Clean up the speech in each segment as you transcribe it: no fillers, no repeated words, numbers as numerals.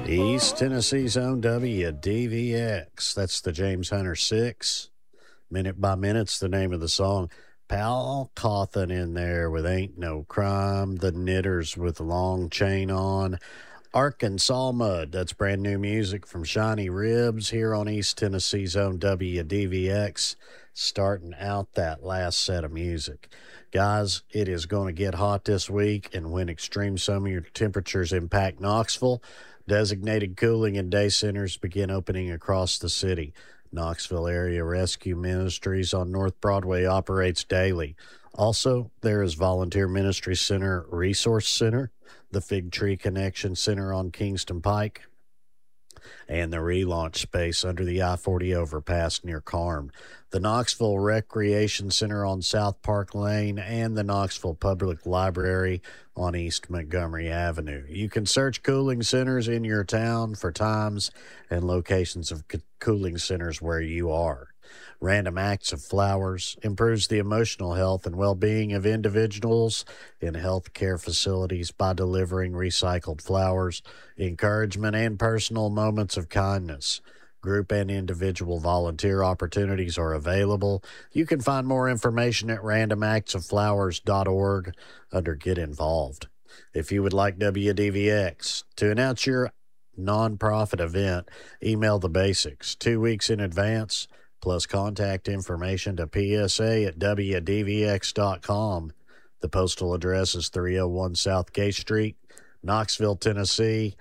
East Tennessee's own WDVX. That's the James Hunter 6. Minute by Minute's the name of the song. Pal Cawthon in there with Ain't No Crime. The Knitters with Long Chain On. Arkansas Mud. That's brand new music from Shiny Ribs here on East Tennessee's own WDVX. Starting out that last set of music. Guys, it is going to get hot this week, and when extreme summer temperatures impact Knoxville, designated cooling and day centers begin opening across the city. Knoxville Area Rescue Ministries on North Broadway operates daily. Also, there is Volunteer Ministry Center Resource Center, the Fig Tree Connection Center on Kingston Pike, and the relaunch space under the I-40 overpass near Carm, the Knoxville Recreation Center on South Park Lane, and the Knoxville Public Library on East Montgomery Avenue. You can search cooling centers in your town for times and locations of cooling centers where you are. Random Acts of Flowers improves the emotional health and well-being of individuals in healthcare facilities by delivering recycled flowers, encouragement, and personal moments of kindness. Group and individual volunteer opportunities are available. You can find more information at randomactsofflowers.org under Get Involved. If you would like WDVX to announce your nonprofit event, email the basics 2 weeks in advance, plus contact information to PSA at WDVX.com. The postal address is 301 South Gay Street, Knoxville, Tennessee,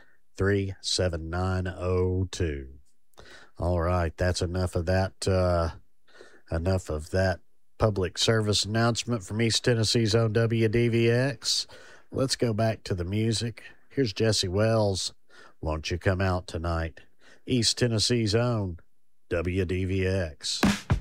37902. All right, that's enough of that public service announcement from East Tennessee's own WDVX. Let's go back to the music. Here's Jesse Wells. Won't you come out tonight? East Tennessee's own WDVX.